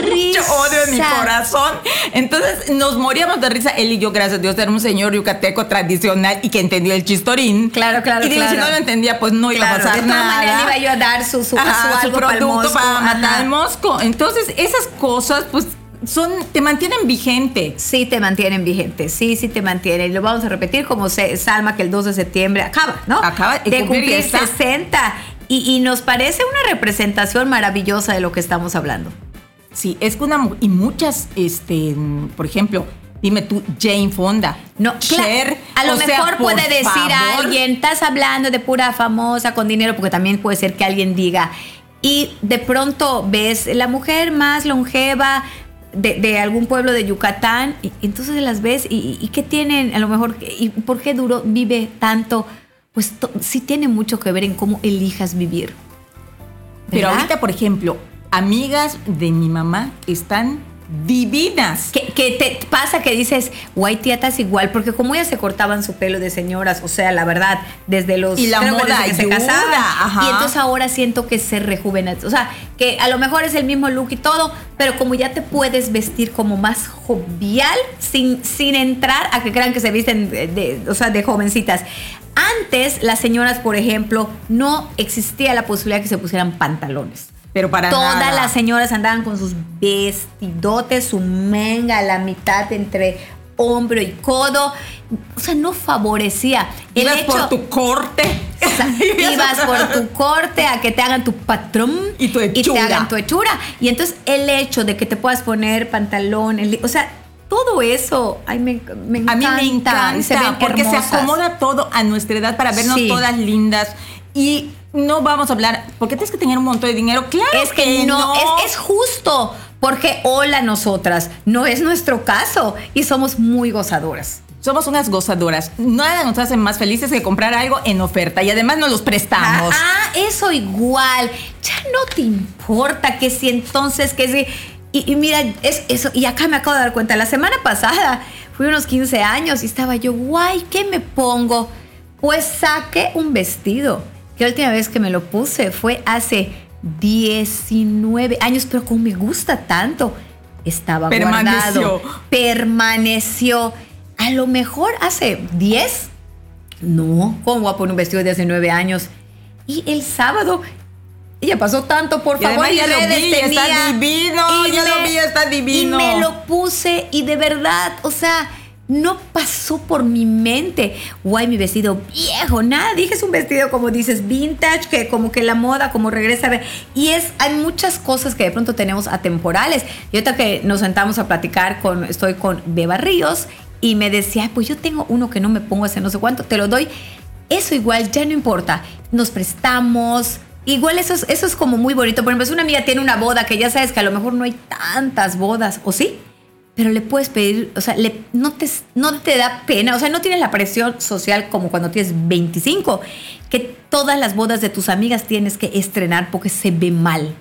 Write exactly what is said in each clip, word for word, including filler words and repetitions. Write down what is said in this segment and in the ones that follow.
mucho odio en mi corazón. Entonces nos moríamos de risa, él y yo, gracias a Dios, era un señor yucateco tradicional y que entendió el chistorín. Claro, claro, Y digo, claro. si no lo entendía, pues no iba Claro, a pasar de todas nada. maneras le iba yo a dar su, su, Ajá, su, su algo para el producto mosco. para matar Ajá. al mosco. Entonces, esas cosas, pues, son, te mantienen vigente. Sí te mantienen vigente, sí, sí te mantienen. Y lo vamos a repetir como se, Salma, que el dos de septiembre acaba, ¿no? Acaba de de cumplir cumplir esta- sesenta. Y, y nos parece una representación maravillosa de lo que estamos hablando. Sí, es que una mu- y muchas, este, por ejemplo, dime tú, Jane Fonda, No, Cher, claro, a lo o sea, mejor por puede decir a favor. alguien, estás hablando de pura famosa con dinero, porque también puede ser que alguien diga, y de pronto ves la mujer más longeva de, de algún pueblo de Yucatán, y, y entonces las ves, y, y qué tienen, a lo mejor, y por qué duro vive tanto, pues to- sí tiene mucho que ver en cómo elijas vivir. Pero ¿verdad? ahorita, por ejemplo, amigas de mi mamá están divinas. Que, que te pasa que dices, guay, tiatas igual, porque como ellas se cortaban su pelo de señoras, o sea, la verdad, desde los... Y la creo que moda desde que se ayuda, casaban, ajá. y entonces ahora siento que se rejuvenece, o sea, que a lo mejor es el mismo look y todo, pero como ya te puedes vestir como más jovial, sin, sin entrar a que crean que se visten de, de- o sea, de jovencitas. Antes, las señoras, por ejemplo, no existía la posibilidad que se pusieran pantalones. Pero para Todas nada. las señoras andaban con sus vestidotes, su menga a la mitad entre hombro y codo. O sea, no favorecía. El Ibas hecho, por tu corte. o sea, ibas por tu corte a que te hagan tu patrón Y tu te hechura. hagan tu hechura. Y entonces el hecho de que te puedas poner pantalón, el- o sea, todo eso, ay, me, me encanta. A mí me encanta y se ven porque hermosas. se acomoda todo a nuestra edad para vernos Sí. todas lindas. Y no vamos a hablar, ¿por qué tienes que tener un montón de dinero? Claro Es que, no, Es, es justo, porque hola nosotras, no es nuestro caso y somos muy gozadoras. Somos unas gozadoras. Nada nos hace más felices que comprar algo en oferta y además nos los prestamos. Ah, ah, eso igual, ya no te importa que si entonces, que si... Y, y mira, es eso, y acá me acabo de dar cuenta, la semana pasada fui unos quince años y estaba yo, guay, ¿qué me pongo? Pues saqué un vestido, que la última vez que me lo puse fue hace diecinueve años, pero como me gusta tanto, estaba Permaneció. guardado, permaneció. A lo mejor hace diez, no, ¿cómo voy a poner un vestido de hace nueve años? Y el sábado, ella pasó tanto, por Y favor, además ya lo redes vi, está tenía. divino, ya lo vi, está divino. Y me lo puse y de verdad, o sea, no pasó por mi mente. Guay, mi vestido viejo, nada. Dije, es un vestido, como dices, vintage, que como que la moda, como regresa a ver. Y es, hay muchas cosas que de pronto tenemos atemporales. Y ahorita que nos sentamos a platicar con, estoy con Beba Ríos y me decía, "Ay, pues yo tengo uno que no me pongo hace no sé cuánto, te lo doy." Eso igual ya no importa. Nos prestamos. Igual eso es, eso es como muy bonito. Por ejemplo, si una amiga tiene una boda que ya sabes que a lo mejor no hay tantas bodas, ¿o sí? Pero le puedes pedir, o sea, le, no, te, no te da pena, o sea, no tienes la presión social como cuando tienes veinticinco, que todas las bodas de tus amigas tienes que estrenar porque se ve mal.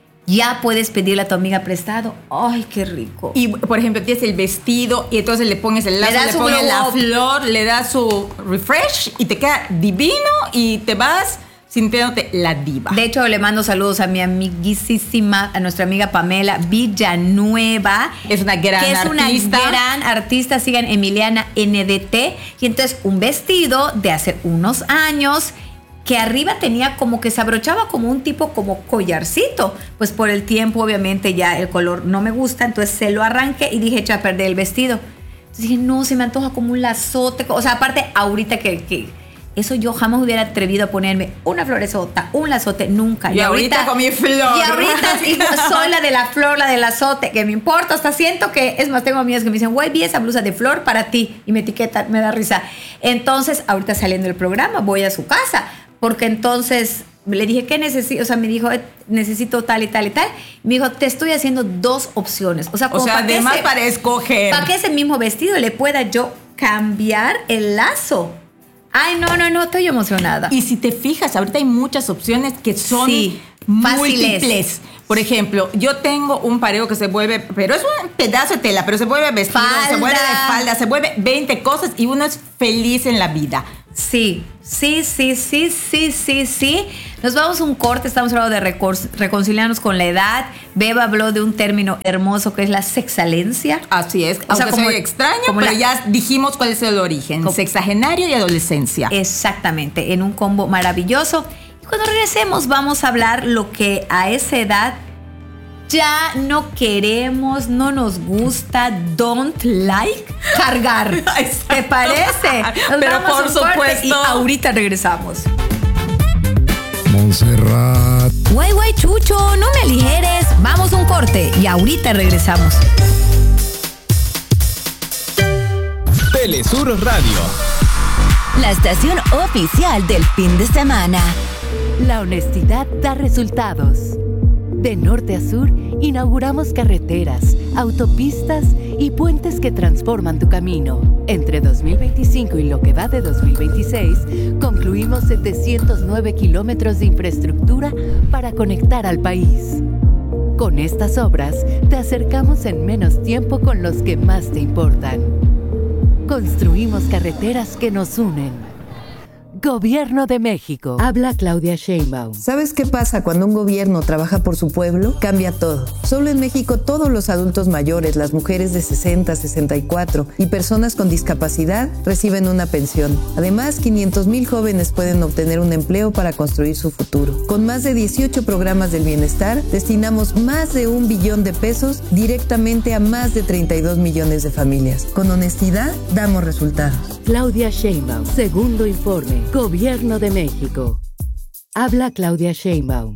Ya puedes pedirle a tu amiga prestado. ¡Ay, qué rico! Y, por ejemplo, tienes el vestido y entonces le pones el lazo, Le le, das su pones glow la up. flor, le das su refresh y te queda divino y te vas sintiéndote la diva. De hecho, le mando saludos a mi amiguísima, a nuestra amiga Pamela Villanueva. Es una gran que es artista. una gran artista. Sigan Emiliana N D T. Y entonces, un vestido de hace unos años que arriba tenía como que se abrochaba como un tipo como collarcito. Pues por el tiempo, obviamente, ya el color no me gusta. Entonces, se lo arranqué y dije, echa a perder el vestido. Entonces dije, no, se me antoja como un lazote. O sea, aparte, ahorita que... que eso yo jamás hubiera atrevido a ponerme una floresota, un lazote, nunca. Y ahorita con mi flor. Y ahorita sí, soy la de la flor, la del azote, que me importa. Hasta siento que, es más, tengo amigas que me dicen, güey, vi esa blusa de flor para ti. Y me etiquetan, me da risa. Entonces, ahorita saliendo del programa, voy a su casa. Porque entonces le dije, ¿qué necesito? O sea, me dijo, "Eh, necesito tal y tal y tal." Me dijo, te estoy haciendo dos opciones. O sea, O como sea, para que además ese- para escoger. para que ese mismo vestido le pueda yo cambiar el lazo. Ay, no, no, no, estoy emocionada. Y si te fijas, ahorita hay muchas opciones que son Sí, múltiples. fáciles. Por ejemplo, yo tengo un pareo que se vuelve, pero es un pedazo de tela, pero se vuelve vestido, Falda. se vuelve de falda, se vuelve veinte cosas y uno es feliz en la vida. Sí, sí, sí, sí, sí, sí, sí. Nos vamos a un corte, estamos hablando de recor- reconciliarnos con la edad. Beba habló de un término hermoso que es la sexalencia. Así es, o sea, como extraño, como pero la, ya dijimos cuál es el origen, como, sexagenario y adolescencia. Exactamente, en un combo maravilloso. Y cuando regresemos vamos a hablar lo que a esa edad ya no queremos, no nos gusta, don't like, cargar. ¿Te parece? Nos Pero por supuesto. Y ahorita regresamos. Montserrat. Guay, guay, chucho, no me aligeres. Vamos a un corte y ahorita regresamos. Telesur Radio. La estación oficial del fin de semana. La honestidad da resultados. De norte a sur, inauguramos carreteras, autopistas y puentes que transforman tu camino. Entre dos mil veinticinco y lo que va de dos mil veintiséis, concluimos setecientos nueve kilómetros de infraestructura para conectar al país. Con estas obras, te acercamos en menos tiempo con los que más te importan. Construimos carreteras que nos unen. Gobierno de México. Habla Claudia Sheinbaum. ¿Sabes qué pasa cuando un gobierno trabaja por su pueblo? Cambia todo. Solo en México todos los adultos mayores, las mujeres de sesenta, sesenta y cuatro y personas con discapacidad reciben una pensión. Además, quinientos mil jóvenes pueden obtener un empleo para construir su futuro. Con más de dieciocho programas del bienestar, destinamos más de un billón de pesos directamente a más de treinta y dos millones de familias. Con honestidad, damos resultados. Claudia Sheinbaum. Segundo informe. Gobierno de México. Habla Claudia Sheinbaum.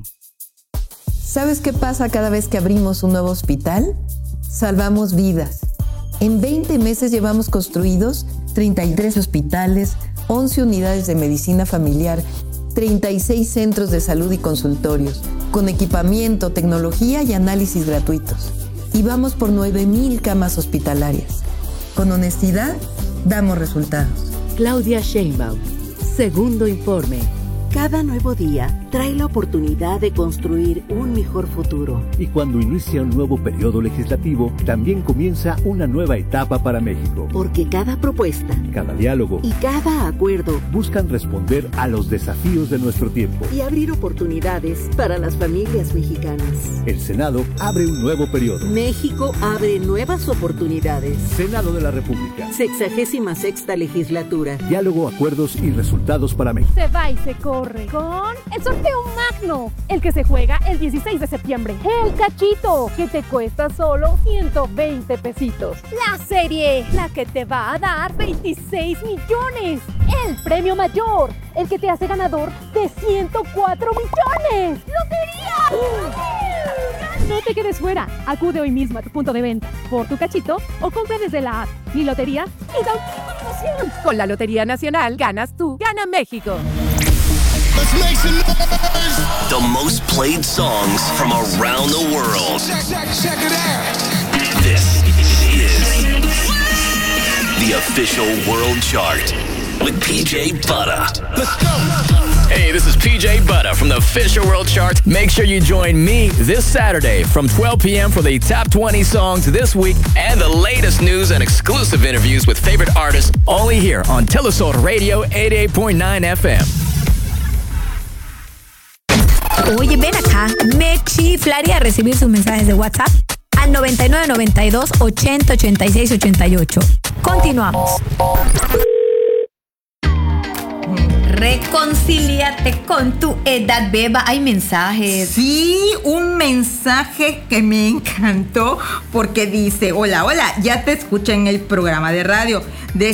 ¿Sabes qué pasa cada vez que abrimos un nuevo hospital? Salvamos vidas. En veinte meses llevamos construidos treinta y tres hospitales, once unidades de medicina familiar, treinta y seis centros de salud y consultorios, con equipamiento, tecnología y análisis gratuitos. Y vamos por nueve mil camas hospitalarias. Con honestidad, damos resultados. Claudia Sheinbaum. Segundo informe. Cada nuevo día trae la oportunidad de construir un mejor futuro. Y cuando inicia un nuevo periodo legislativo, también comienza una nueva etapa para México. Porque cada propuesta, cada diálogo y cada acuerdo buscan responder a los desafíos de nuestro tiempo y abrir oportunidades para las familias mexicanas. El Senado abre un nuevo periodo. México abre nuevas oportunidades. Senado de la República. Sexagésima sexta legislatura. Diálogo, acuerdos y resultados para México. Se va y se corre con el sorteo magno, el que se juega el dieciséis de septiembre. El cachito, que te cuesta solo ciento veinte pesitos. La serie, la que te va a dar veintiséis millones. El premio mayor, el que te hace ganador de ciento cuatro millones. ¡Lotería! No te quedes fuera. Acude hoy mismo a tu punto de venta por tu cachito o compra desde la app Mi Lotería y da un tipo de emoción. Con la Lotería Nacional ganas tú, gana México. Let's make some noise. The most played songs from around the world. Check, check, check it out. This is the official world chart with P J Butter. Let's go. Hey, this is P J Butter from the Official World Chart. Make sure you join me this Saturday from twelve p.m. for the top twenty songs this week and the latest news and exclusive interviews with favorite artists only here on Telesur Radio eighty-eight point nine F M. Oye, ven acá, me chiflaría recibir sus mensajes de WhatsApp al noventa y nueve noventa y dos ochenta ochenta y seis ochenta y ocho. Continuamos. Reconcíliate con tu edad, Beba. Hay mensajes. Sí, un mensaje que me encantó porque dice: hola, hola, ya te escuché en el programa de radio. De